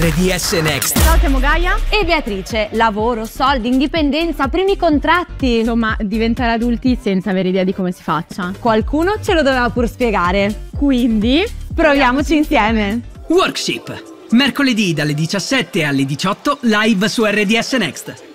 RDS Next. Ciao, siamo Gaia e Beatrice. Lavoro, soldi, indipendenza, primi contratti. Insomma, diventare adulti senza avere idea di come si faccia. Qualcuno ce lo doveva pur spiegare. Quindi proviamoci insieme. Workship. Mercoledì dalle 17 alle 18 live su RDS Next.